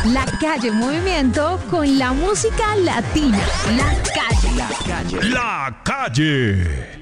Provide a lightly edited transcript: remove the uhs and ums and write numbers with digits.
La calle en movimiento con la música latina. La calle. La calle.